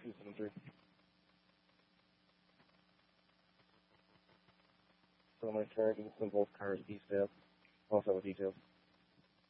273. So my target is in both cars east out. Also with details.